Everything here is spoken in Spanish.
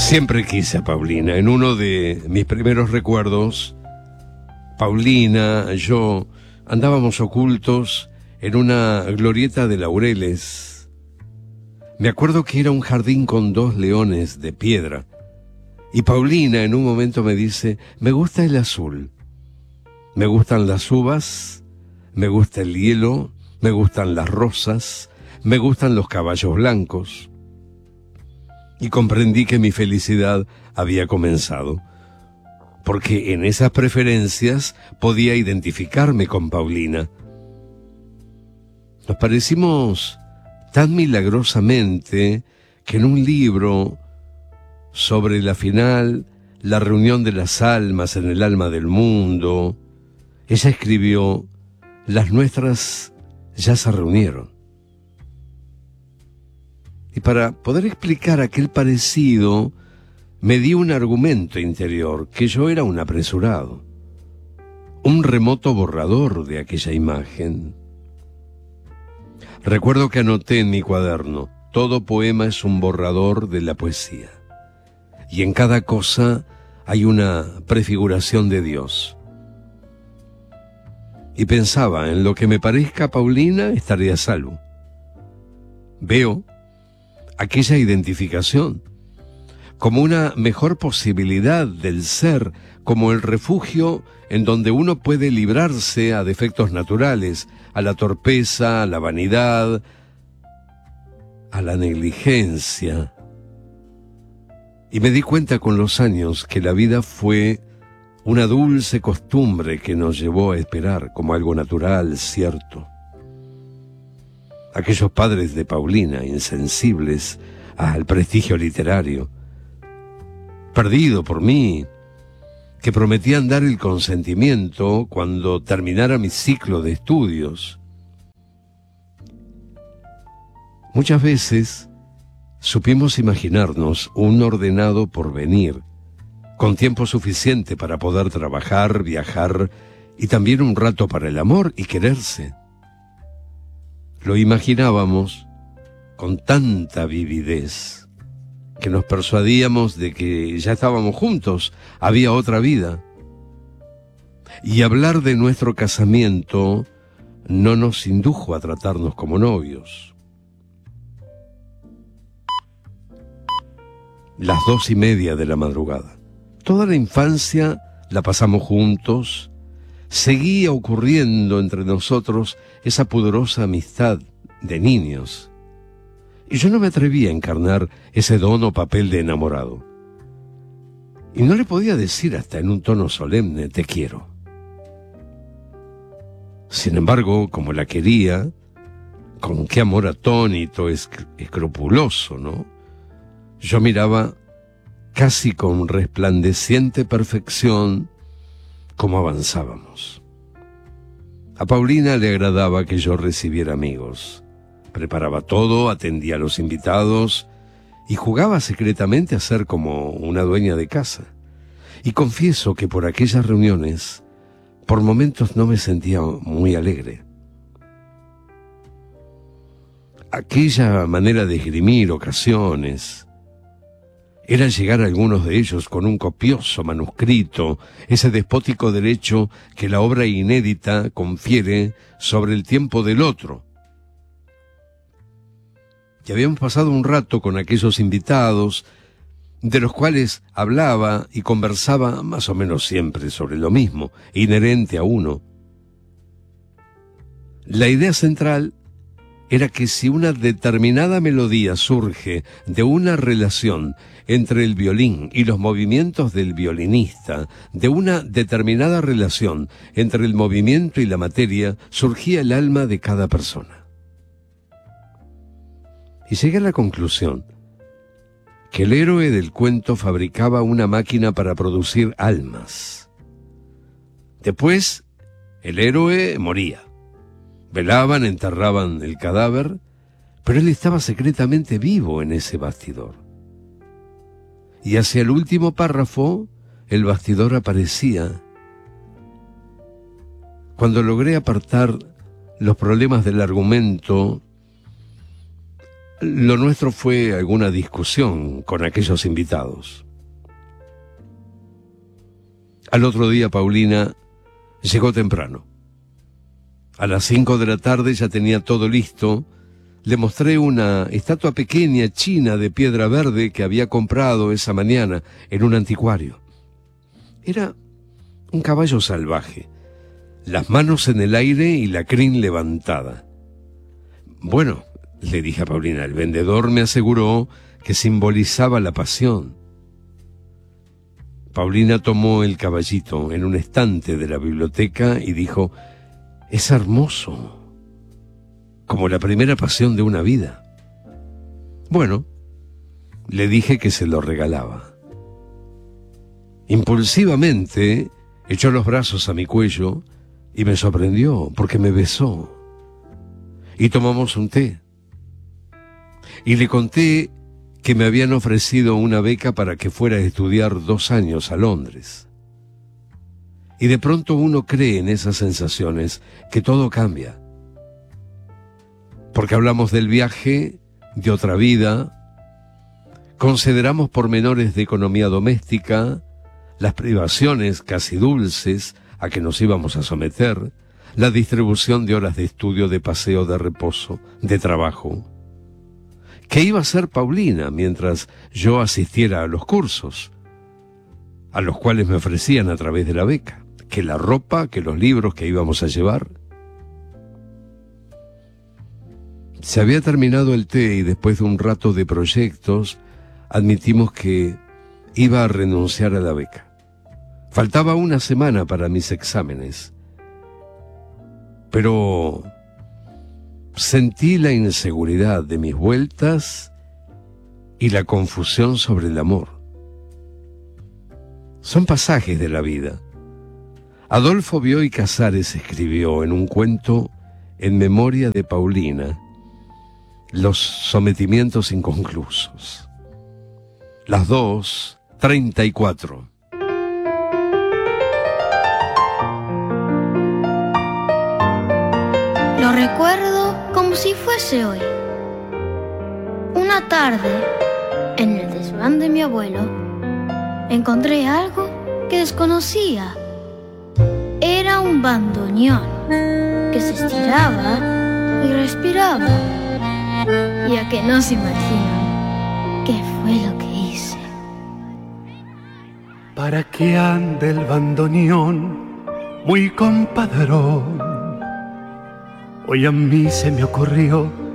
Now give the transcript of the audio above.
Siempre quise a Paulina. En uno de mis primeros recuerdos, Paulina, yo, andábamos ocultos en una glorieta de laureles. Me acuerdo que era un jardín con 2 leones de piedra. Y Paulina en un momento me dice, me gusta el azul. Me gustan las uvas, me gusta el hielo, me gustan las rosas, me gustan los caballos blancos. Y comprendí que mi felicidad había comenzado, porque en esas preferencias podía identificarme con Paulina. Nos parecimos tan milagrosamente que en un libro sobre la final, la reunión de las almas en el alma del mundo, ella escribió, las nuestras ya se reunieron. Y para poder explicar aquel parecido, me di un argumento interior, que yo era un apresurado, un remoto borrador de aquella imagen. Recuerdo que anoté en mi cuaderno, todo poema es un borrador de la poesía, y en cada cosa hay una prefiguración de Dios. Y pensaba, en lo que me parezca a Paulina, estaré a salvo. Veo aquella identificación como una mejor posibilidad del ser, como el refugio en donde uno puede librarse a defectos naturales, a la torpeza, a la vanidad, a la negligencia. Y me di cuenta con los años que la vida fue una dulce costumbre que nos llevó a esperar como algo natural, cierto. Aquellos padres de Paulina, insensibles al prestigio literario, perdido por mí, que prometían dar el consentimiento cuando terminara mi ciclo de estudios. Muchas veces supimos imaginarnos un ordenado porvenir, con tiempo suficiente para poder trabajar, viajar y también un rato para el amor y quererse. Lo imaginábamos con tanta vividez que nos persuadíamos de que ya estábamos juntos, había otra vida. Y hablar de nuestro casamiento no nos indujo a tratarnos como novios. Las 2:30 de la madrugada. Toda la infancia la pasamos juntos. Seguía ocurriendo entre nosotros esa pudorosa amistad de niños. Y yo no me atrevía a encarnar ese don o papel de enamorado. Y no le podía decir hasta en un tono solemne, te quiero. Sin embargo, como la quería, con qué amor atónito, escrupuloso, ¿no? Yo miraba casi con resplandeciente perfección cómo avanzábamos. A Paulina le agradaba que yo recibiera amigos. Preparaba todo, atendía a los invitados y jugaba secretamente a ser como una dueña de casa. Y confieso que por aquellas reuniones, por momentos no me sentía muy alegre. Aquella manera de esgrimir ocasiones era llegar a algunos de ellos con un copioso manuscrito, ese despótico derecho que la obra inédita confiere sobre el tiempo del otro. Y habíamos pasado un rato con aquellos invitados, de los cuales hablaba y conversaba más o menos siempre sobre lo mismo, inherente a uno. La idea central era que si una determinada melodía surge de una relación entre el violín y los movimientos del violinista, de una determinada relación entre el movimiento y la materia, surgía el alma de cada persona. Y llegué a la conclusión que el héroe del cuento fabricaba una máquina para producir almas. Después, el héroe moría. Velaban, enterraban el cadáver, pero él estaba secretamente vivo en ese bastidor. Y hacia el último párrafo, el bastidor aparecía. Cuando logré apartar los problemas del argumento, Lo nuestro fue alguna discusión con aquellos invitados. Al otro día Paulina llegó temprano. A las 5 de la tarde ya tenía todo listo. Le mostré una estatua pequeña china de piedra verde que había comprado esa mañana en un anticuario. Era un caballo salvaje, las manos en el aire y la crin levantada. Bueno, le dije a Paulina, el vendedor me aseguró que simbolizaba la pasión. Paulina tomó el caballito en un estante de la biblioteca y dijo: es hermoso, como la primera pasión de una vida. Bueno, le dije que se lo regalaba. Impulsivamente echó los brazos a mi cuello y me sorprendió porque me besó. Y tomamos un té. Y le conté que me habían ofrecido una beca para que fuera a estudiar 2 años a Londres. Y de pronto uno cree en esas sensaciones que todo cambia. Porque hablamos del viaje, de otra vida, consideramos pormenores de economía doméstica, las privaciones casi dulces a que nos íbamos a someter, la distribución de horas de estudio, de paseo, de reposo, de trabajo. ¿Qué iba a hacer Paulina mientras yo asistiera a los cursos, a los cuales me ofrecían a través de la beca? ¿Que la ropa, que los libros que íbamos a llevar? Se había terminado el té y después de un rato de proyectos admitimos que iba a renunciar a la beca. Faltaba una semana para mis exámenes, pero sentí la inseguridad de mis vueltas y la confusión sobre el amor. Son pasajes de la vida. Adolfo Bioy Casares escribió en un cuento en memoria de Paulina los sometimientos inconclusos. Las 2:34. Lo recuerdo como si fuese hoy. Una tarde, en el desván de mi abuelo, encontré algo que desconocía. Era un bandoneón que se estiraba y respiraba. Y a que no se imaginan qué fue lo que hice. Para que ande el bandoneón muy compadrón. Hoy a mí se me ocurrió